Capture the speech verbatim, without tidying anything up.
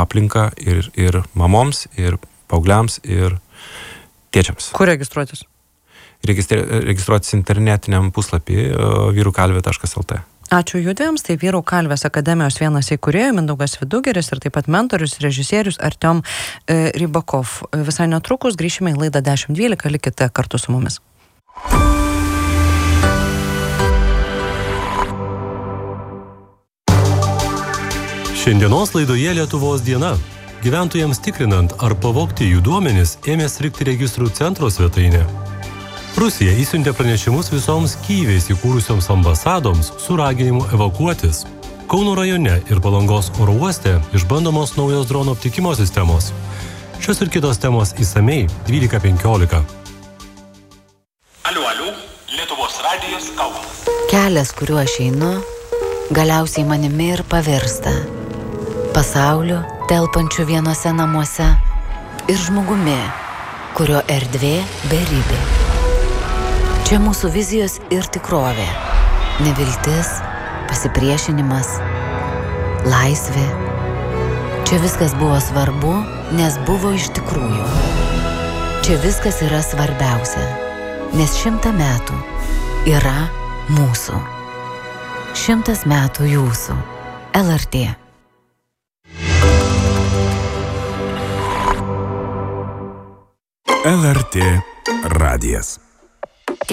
aplinką ir, ir mamoms, ir paaugliams, ir tėčiams. Kur registruotis? Registri, registruotis internetiniam puslapį vyrukalvė taškas el tė. Ačiū judviems, tai Vyrų kalvės akademijos vienas įkūrėjų Mindaugas Vidugiris ir taip pat mentorius, režisierius Artiom e, Rybakov. Visai netrukus grįšime į laidą dešimt dvylika, likite kartu su mumis. Šiandienos laidoje Lietuvos diena. Gyventojams tikrinant, ar pavogti jų duomenis, ėmė strigti registrų centro svetainė. Rusija įsiuntė pranešimus visoms Kyjiveis įkūrusioms ambasadoms su raginimu evakuotis. Kauno rajone ir Palangos oro uoste išbandomos naujos dronų aptikimo sistemos. Šios ir kitos temos įsamei dvylika penkiolika. Aliu, aliu, Lietuvos radijas Kaunas. Kelias, kuriuo aš einu, galiausiai manimi ir pavirsta. Pasauliu, telpančiu vienose namuose ir žmogumi, kurio erdvė beribė. Čia mūsų vizijos ir tikrovė. Neviltis, pasipriešinimas, laisvė. Čia viskas buvo svarbu, nes buvo iš tikrųjų. Čia viskas yra svarbiausia, nes šimtą metų yra mūsų. Šimtas metų jūsų. el er tė. el er tė radijas.